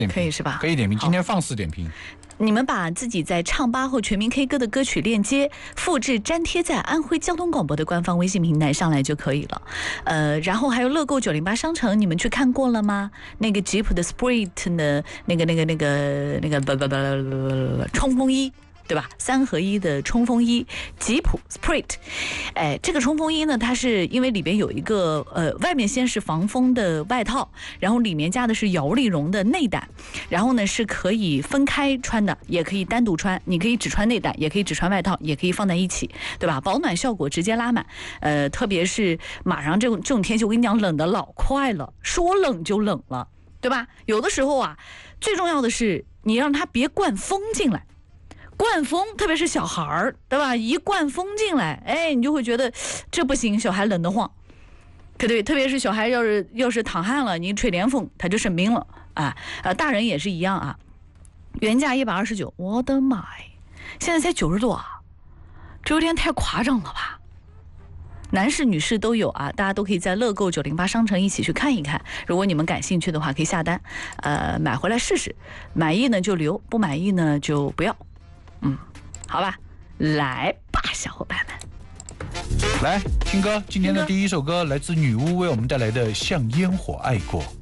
可以是吧？ 可以点评，今天放肆点评。 你们把自己在唱吧或全民 K 歌的歌曲链接复制粘贴在安徽交通广播的官方微信平台上来就可以了。然后还有乐购908商城，你们去看过了吗？那个吉普的 Spirit 呢？那个冲锋衣。对吧？3合1的冲锋衣，吉普 Spirit， 这个冲锋衣呢，它是因为里边有一个外面先是防风的外套，然后里面加的是摇粒绒的内胆，然后呢是可以分开穿的，也可以单独穿，你可以只穿内胆，也可以只穿外套，也可以放在一起，对吧？保暖效果直接拉满，特别是马上这种天气，我跟你讲，冷的老快了，说冷就冷了，对吧？有的时候啊，最重要的是你让它别灌风进来。灌风，特别是小孩儿，对吧？一灌风进来，你就会觉得这不行，小孩冷得慌，对，特别是小孩要是淌汗了，你吹凉风，他就生病了啊。大人也是一样啊。原价129，我的妈呀，现在才90多啊，这有点太夸张了吧？男士、女士都有啊，大家都可以在乐购908商城一起去看一看。如果你们感兴趣的话，可以下单，买回来试试，满意呢就留，不满意呢就不要。好吧，来吧，小伙伴们， 来听歌。今天的第一首歌来自女巫为我们带来的《像烟火爱过》。